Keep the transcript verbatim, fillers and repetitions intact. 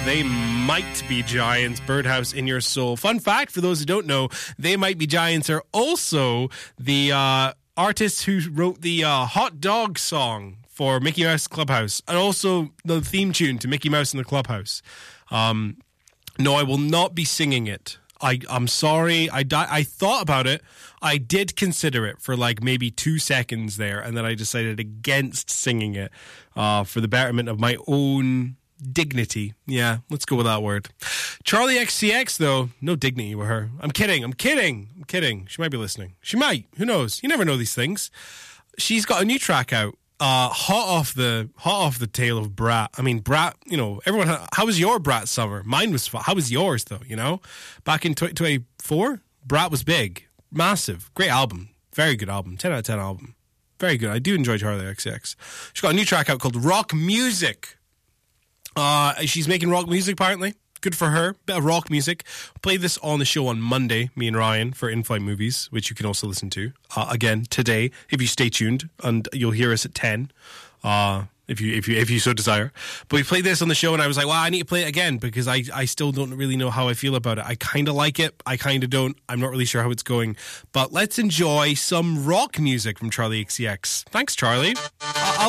They Might Be Giants, Birdhouse in Your Soul. Fun fact, for those who don't know, They Might Be Giants are also the uh, artists who wrote the uh, Hot Dog song for Mickey Mouse Clubhouse, and also the theme tune to Mickey Mouse in the Clubhouse. Um, no, I will not be singing it. I, I'm sorry. I, I thought about it. I did consider it for like maybe two seconds there, and then I decided against singing it uh, for the betterment of my own dignity. Yeah, let's go with that word. Charlie X C X, though, no dignity with her. I'm kidding. I'm kidding. I'm kidding. She might be listening. She might. Who knows? You never know these things. She's got a new track out. Uh, hot off the hot off the tail of Brat. I mean, Brat, you know, everyone, how was your Brat summer? Mine was fun. How was yours, though, you know? Back in twenty twenty-four, Brat was big. Massive. Great album. Very good album. ten out of ten album. Very good. I do enjoy Charlie X C X. She's got a new track out called Rock Music. Uh, she's making rock music, apparently. Good for her. Bit of rock music. Play this on the show on Monday, me and Ryan, for In-Flight Movies, which you can also listen to uh, again today if you stay tuned, and you'll hear us at ten, uh, if you if you if you so desire. But we played this on the show, and I was like, "Well, I need to play it again because I I still don't really know how I feel about it. I kind of like it. I kind of don't. I'm not really sure how it's going. But let's enjoy some rock music from Charlie X C X. Thanks, Charlie. Uh,